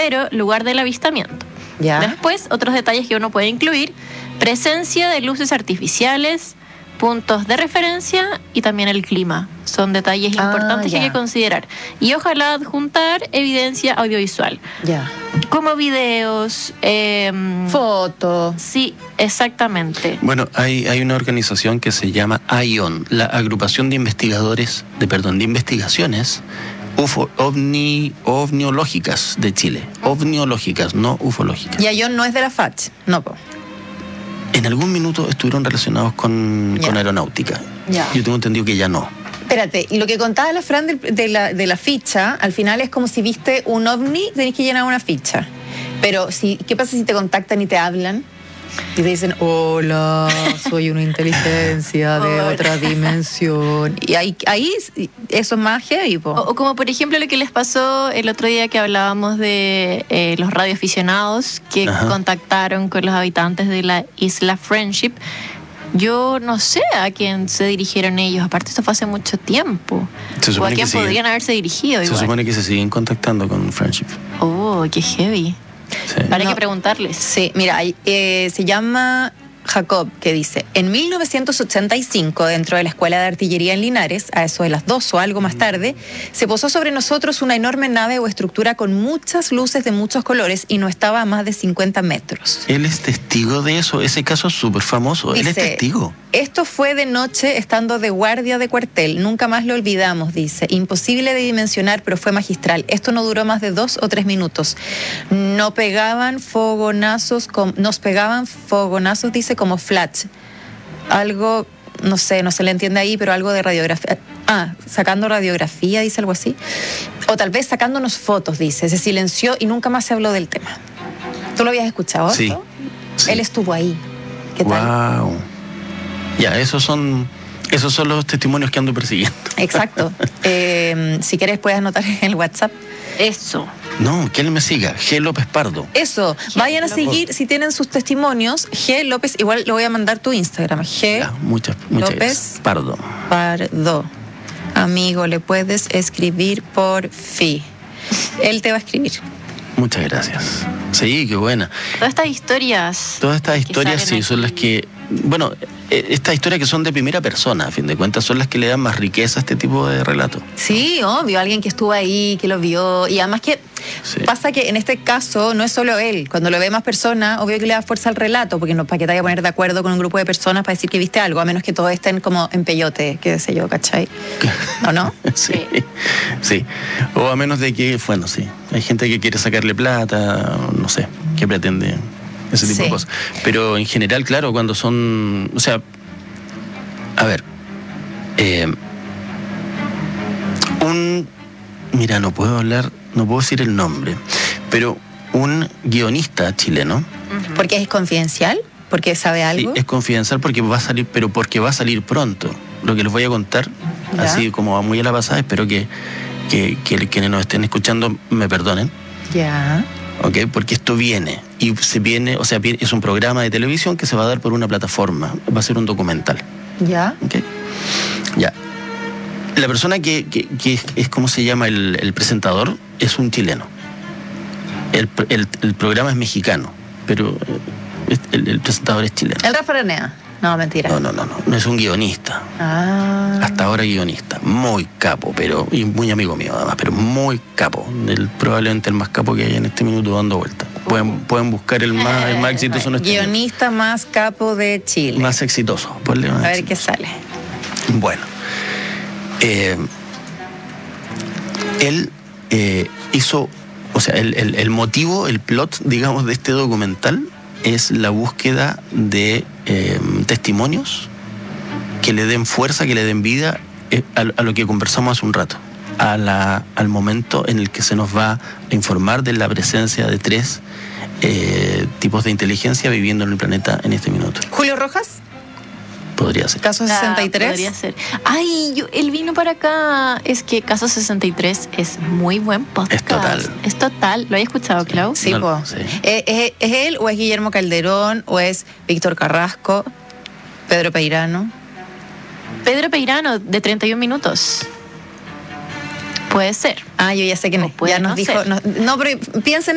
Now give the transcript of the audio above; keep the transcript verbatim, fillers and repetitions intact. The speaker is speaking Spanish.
Primero, lugar del avistamiento. Ya. Después, otros detalles que uno puede incluir: presencia de luces artificiales, puntos de referencia y también el clima. Son detalles Ah, importantes ya. que hay que considerar. Y ojalá adjuntar evidencia audiovisual, Ya. como videos, eh, Foto. sí, exactamente. Bueno, hay, hay una organización que se llama AION, la Agrupación de Investigadores, de perdón, de Investigaciones UFO, ovni, ovniológicas de Chile. Ovniológicas, no ufológicas. Y Ayón no es de la F A C. No, po. En algún minuto estuvieron relacionados con, Ya. con aeronáutica. Ya. Yo tengo entendido que ya no. Espérate, y lo que contaba la Fran de, de, la, de la ficha, al final es como si viste un ovni, tenés que llenar una ficha. Pero, si, ¿qué pasa si te contactan y te hablan? Y te dicen, hola, soy una inteligencia de Hola. otra dimensión. Y ahí, ahí eso es más heavy, po. O, o como por ejemplo lo que les pasó el otro día que hablábamos de eh, los radioaficionados que Ajá. contactaron con los habitantes de la isla Friendship. Yo no sé a quién se dirigieron ellos, aparte esto fue hace mucho tiempo. Se O a supone quién que siguen- podrían haberse dirigido Se igual. supone que se siguen contactando con Friendship. Oh, qué heavy. Sí. Para No. que preguntarles. Sí, mira, hay- eh, se llama Jacob, que dice, en mil novecientos ochenta y cinco, dentro de la Escuela de Artillería en Linares, a eso de las dos o algo más tarde, se posó sobre nosotros una enorme nave o estructura con muchas luces de muchos colores y no estaba a más de cincuenta metros. Él es testigo de eso. Ese caso es súper famoso. Él es Dice, testigo. esto fue de noche estando de guardia de cuartel. Nunca más lo olvidamos, dice. Imposible de dimensionar, pero fue magistral. Esto no duró más de dos o tres minutos. No pegaban fogonazos, com- nos pegaban fogonazos, dice, como flash. Algo, no sé, no se le entiende ahí, pero algo de radiografía. Ah, sacando radiografía, dice algo así. O tal vez sacándonos fotos, dice. Se silenció y nunca más se habló del tema. ¿Tú lo habías escuchado? Sí. esto? sí. Él estuvo ahí. ¿Qué tal? Wow. Ya, esos son, esos son los testimonios que ando persiguiendo. Exacto. Eh, si quieres puedes anotar en el WhatsApp. Eso. No, que él me siga. G. López Pardo. Eso, vayan a López. seguir si tienen sus testimonios. G. López, igual lo voy a mandar tu Instagram. G. Ya, muchas, muchas López. gracias. Pardo. Pardo. Amigo, le puedes escribir por fi. Él te va a escribir. Muchas gracias. Sí, qué buena. Todas estas historias. Todas estas que historias salen sí son las aquí. que, bueno, eh, estas historias que son de primera persona, a fin de cuentas, son las que le dan más riqueza a este tipo de relato. Sí, obvio, alguien que estuvo ahí, que lo vio. Y además que Sí. pasa que en este caso no es solo él. Cuando lo ve más personas, obvio que le da fuerza al relato, porque no para que te vaya a poner de acuerdo con un grupo de personas para decir que viste algo, a menos que todos estén como en peyote, qué sé yo, ¿cachai? ¿O no? Sí, sí. O a menos de que, bueno, sí. Hay gente que quiere sacarle plata, no sé, que pretende ese tipo Sí. de cosas. Pero en general, claro, cuando son, o sea, a ver, eh, un, mira, no puedo hablar, no puedo decir el nombre, pero un guionista chileno, Porque es confidencial, porque sabe sí, algo. es confidencial porque va a salir, pero porque va a salir pronto. Lo que les voy a contar, Ya. así como muy a la pasada, espero que, que, que quienes nos estén escuchando me perdonen, Ya. ¿ok? Porque esto viene, y se viene, o sea, viene- es un programa de televisión que se va a dar por una plataforma, va a ser un documental, Ya. ¿ok? Ya. La persona que, que, que es, es, ¿cómo se llama? El, el presentador es un chileno. El, el, el programa es mexicano, pero eh, el, el presentador es chileno. El Rafa Aranea. No, mentira. No, no, no, no, no es un guionista. Ah. Hasta ahora guionista, muy capo, pero y muy amigo mío además, pero muy capo, el, probablemente el más capo que hay en este minuto dando vueltas. Pueden, pueden buscar el más, el más exitoso en este minuto. Guionista más capo de Chile. Más exitoso, ponle más A ver qué exitoso. sale. Bueno, eh, él eh, hizo, o sea, el, el, el motivo, el plot, digamos, de este documental es la búsqueda de eh, testimonios que le den fuerza, que le den vida eh, a, a lo que conversamos hace un rato, a la, al momento en el que se nos va a informar de la presencia de tres eh, tipos de inteligencia viviendo en el planeta en este minuto. Julio Rojas, Podría ser. caso Ah, sesenta y tres. podría ser. Ay, yo, él vino para acá. Es que Caso sesenta y tres es muy buen podcast. Es total. Es total. ¿Lo había escuchado, Clau? Sí, No, po. sí. ¿Es, es, es él o es Guillermo Calderón o es Víctor Carrasco, Pedro Peirano? Pedro Peirano, de treinta y un minutos. Puede ser. Ah, yo ya sé quién O es. puede Ya nos no dijo. ser. nos- no, pero piensen